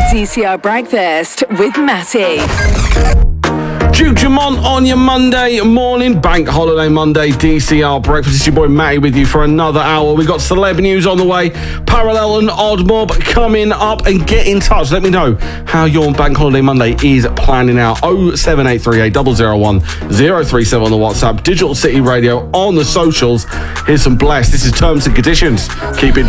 DCR Breakfast with Matty. Duke Jamont on your Monday morning, Bank Holiday Monday, DCR Breakfast. It's your boy Matty with you for another hour. We got celeb news on the way, Parallel and Odd Mob coming up, and get in touch. Let me know how your Bank Holiday Monday is planning out. 07838 001 037 on the WhatsApp, Digital City Radio on the socials. Here's some Bless. This is Terms and Conditions. Keep it